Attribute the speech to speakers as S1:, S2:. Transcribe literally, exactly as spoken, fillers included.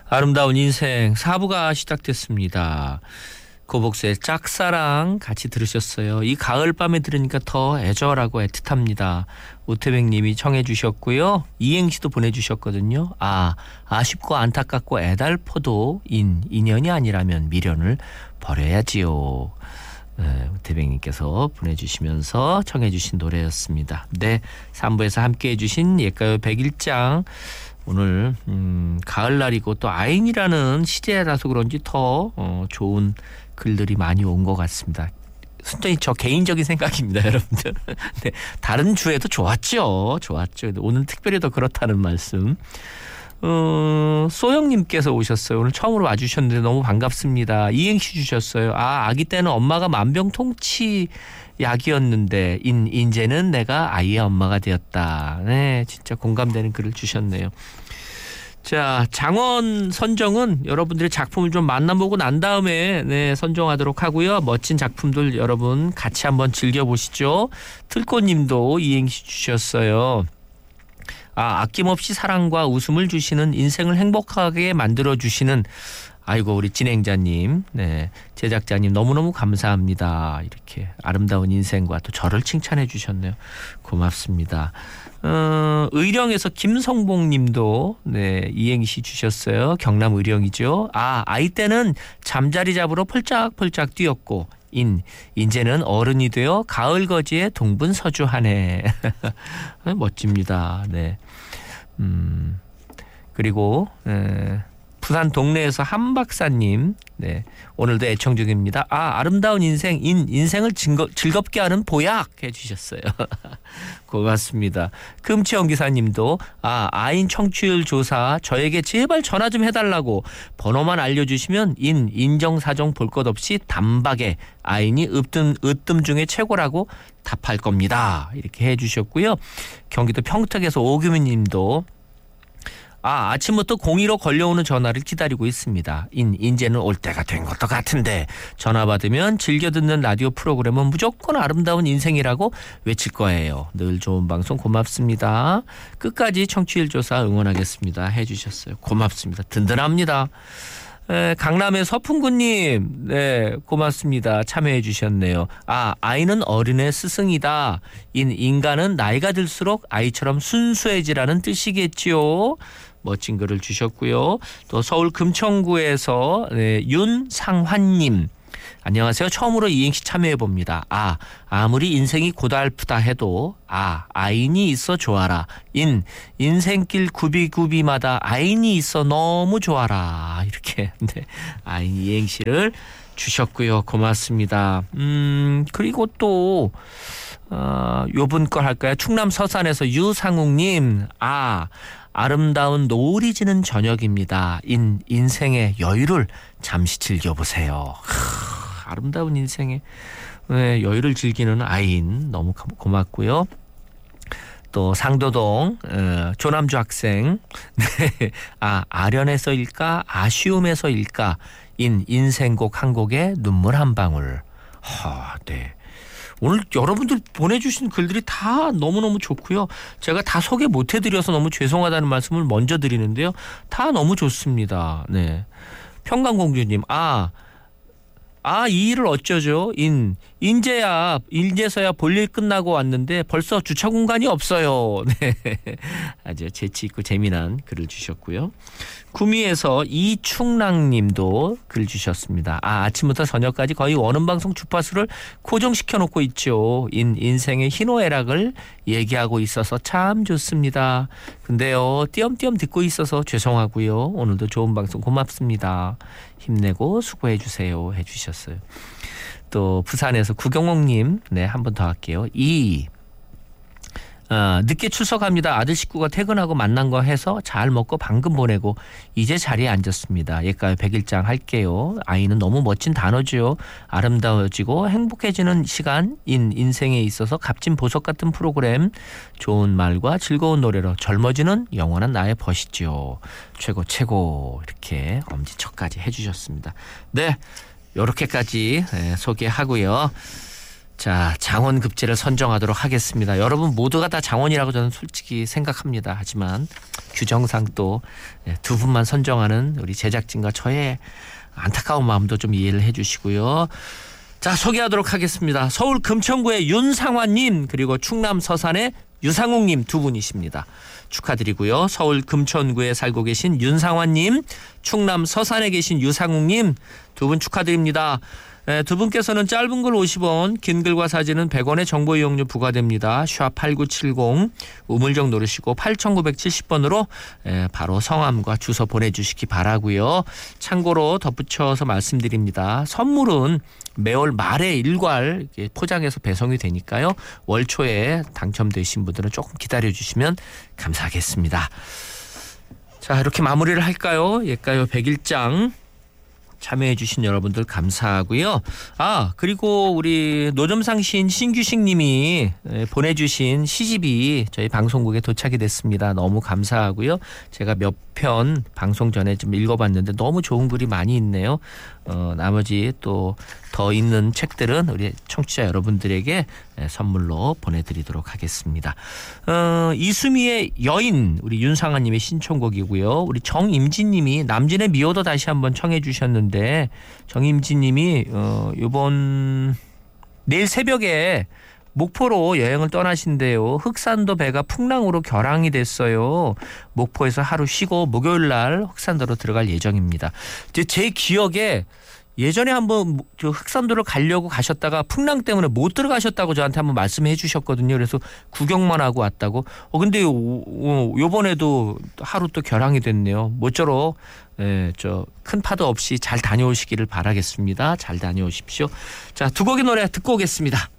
S1: 아름다운 인생 사 부가 시작됐습니다. 고복수의 짝사랑 같이 들으셨어요. 이 가을밤에 들으니까 더 애절하고 애틋합니다. 오태백님이 청해 주셨고요. 이행시도 보내주셨거든요. 아, 아쉽고 안타깝고 애달퍼도 인, 인연이 아니라면 미련을 버려야지요. 네, 오태백님께서 보내주시면서 청해 주신 노래였습니다. 네, 삼 부에서 함께해 주신 옛가요 백일 장. 오늘 음, 가을날이고 또 아인이라는 시제라서 그런지 더 어, 좋은 글들이 많이 온 것 같습니다. 순전히 저 개인적인 생각입니다, 여러분들. 네, 다른 주에도 좋았죠. 좋았죠. 오늘 특별히 더 그렇다는 말씀. 어, 소영님께서 오셨어요. 오늘 처음으로 와주셨는데 너무 반갑습니다. 이행시 주셨어요. 아, 아기 때는 엄마가 만병통치 약이었는데 인, 인제는 내가 아이의 엄마가 되었다. 네, 진짜 공감되는 글을 주셨네요. 자, 장원 선정은 여러분들의 작품을 좀 만나보고 난 다음에 네, 선정하도록 하고요. 멋진 작품들 여러분 같이 한번 즐겨보시죠. 틀꽃님도 이행시 주셨어요. 아, 아낌없이 사랑과 웃음을 주시는 인생을 행복하게 만들어주시는 아이고 우리 진행자님, 네, 제작자님 너무너무 감사합니다. 이렇게 아름다운 인생과 또 저를 칭찬해 주셨네요. 고맙습니다. 어, 의령에서 김성봉님도 네, 이행시 주셨어요. 경남 의령이죠. 아, 아이 때는 잠자리 잡으러 펄짝펄짝 뛰었고 인, 이제는 어른이 되어 가을거지에 동분서주하네. 멋집니다. 네. 음, 그리고 에, 부산 동네에서 한 박사님, 네, 오늘도 애청 중입니다. 아, 아름다운 인생, 인, 인생을 즐거, 즐겁게 하는 보약 해주셨어요. 고맙습니다. 금치영 기사님도 아, 아인 청취율 조사 저에게 제발 전화 좀 해달라고 번호만 알려주시면 인, 인정사정 볼 것 없이 단박에 아인이 으뜸, 으뜸 중에 최고라고 답할 겁니다. 이렇게 해주셨고요. 경기도 평택에서 오규민 님도 아, 아침부터 공의로 걸려오는 전화를 기다리고 있습니다. 인, 인제는 올 때가 된 것도 같은데 전화 받으면 즐겨 듣는 라디오 프로그램은 무조건 아름다운 인생이라고 외칠 거예요. 늘 좋은 방송 고맙습니다. 끝까지 청취율 조사 응원하겠습니다. 해주셨어요. 고맙습니다. 든든합니다. 에, 강남의 서풍구님, 네, 고맙습니다. 참여해 주셨네요. 아, 아이는 어른의 스승이다. 인, 인간은 나이가 들수록 아이처럼 순수해지라는 뜻이겠지요. 멋진 글을 주셨고요. 또 서울 금천구에서 네, 윤상환님. 안녕하세요. 처음으로 이행시 참여해봅니다. 아, 아무리 인생이 고달프다 해도 아, 아인이 있어 좋아라. 인, 인생길 구비구비마다 아인이 있어 너무 좋아라. 이렇게 네, 아인 이행시를 주셨고요. 고맙습니다. 음, 그리고 또 어, 요분 거 할까요? 충남 서산에서 유상욱님. 아, 아름다운 노을이 지는 저녁입니다. 인, 인생의 여유를 잠시 즐겨보세요. 하, 아름다운 인생의 네, 여유를 즐기는 아인 너무 고맙고요. 또 상도동 어, 조남주 학생 네. 아, 아련해서일까 아쉬움에서일까 인, 인생곡 한 곡에 눈물 한 방울. 하, 네. 오늘 여러분들 보내주신 글들이 다 너무너무 좋고요. 제가 다 소개 못해드려서 너무 죄송하다는 말씀을 먼저 드리는데요. 다 너무 좋습니다. 네, 평강공주님, 아, 아, 이 일을 어쩌죠? 인, 인제야, 인제서야 볼일 끝나고 왔는데 벌써 주차 공간이 없어요. 네, 아주 재치 있고 재미난 글을 주셨고요. 구미에서 이충랑님도 글 주셨습니다. 아, 아침부터 저녁까지 거의 원음방송 주파수를 고정시켜 놓고 있죠. 인, 인생의 희노애락을 얘기하고 있어서 참 좋습니다. 근데요, 띄엄띄엄 듣고 있어서 죄송하고요. 오늘도 좋은 방송 고맙습니다. 힘내고 수고해 주세요. 해주셨어요. 또 부산에서 구경옥님, 네, 한 번 더 할게요. 이 어, 늦게 출석합니다. 아들 식구가 퇴근하고 만난 거 해서 잘 먹고 방금 보내고 이제 자리에 앉았습니다. 옛가요 백일 장 할게요. 아이는 너무 멋진 단어죠. 아름다워지고 행복해지는 시간인 인생에 있어서 값진 보석 같은 프로그램, 좋은 말과 즐거운 노래로 젊어지는 영원한 나의 벗이죠. 최고 최고. 이렇게 엄지척까지 해주셨습니다. 네, 요렇게까지 소개하고요. 자, 장원급제를 선정하도록 하겠습니다. 여러분 모두가 다 장원이라고 저는 솔직히 생각합니다. 하지만 규정상 또 두 분만 선정하는 우리 제작진과 저의 안타까운 마음도 좀 이해를 해 주시고요. 자, 소개하도록 하겠습니다. 서울 금천구의 윤상환님 그리고 충남 서산의 유상욱님 두 분이십니다. 축하드리고요. 서울 금천구에 살고 계신 윤상환님, 충남 서산에 계신 유상욱님 두 분 축하드립니다. 네, 두 분께서는 짧은 글 오십 원, 긴 글과 사진은 백 원의 정보 이용료 부과됩니다. 샵 팔구칠공 우물정 누르시고 팔천구백칠십 번으로 예, 바로 성함과 주소 보내주시기 바라고요. 참고로 덧붙여서 말씀드립니다. 선물은 매월 말에 일괄 포장해서 배송이 되니까요. 월 초에 당첨되신 분들은 조금 기다려주시면 감사하겠습니다. 자, 이렇게 마무리를 할까요? 예가요 백일 장. 참여해 주신 여러분들 감사하고요. 아, 그리고 우리 노점상 시인 신규식 님이 보내주신 시집이 저희 방송국에 도착이 됐습니다. 너무 감사하고요. 제가 몇 편 방송 전에 좀 읽어봤는데 너무 좋은 글이 많이 있네요. 어, 나머지 또 더 있는 책들은 우리 청취자 여러분들에게 선물로 보내드리도록 하겠습니다. 어, 이수미의 여인 우리 윤상아 님의 신청곡이고요. 우리 정임진 님이 남진의 미워도 다시 한번 청해 주셨는데 정임진 님이 어, 이번 내일 새벽에 목포로 여행을 떠나신대요. 흑산도 배가 풍랑으로 결항이 됐어요. 목포에서 하루 쉬고 목요일 날 흑산도로 들어갈 예정입니다. 제, 제 기억에 예전에 한번 흑산도를 가려고 가셨다가 풍랑 때문에 못 들어가셨다고 저한테 한번 말씀해 주셨거든요. 그래서 구경만 하고 왔다고. 어 근데 요번에도 하루 또 결항이 됐네요. 모쪼록 예, 저 큰 파도 없이 잘 다녀오시기를 바라겠습니다. 잘 다녀오십시오. 자, 두 곡의 노래 듣고 오겠습니다.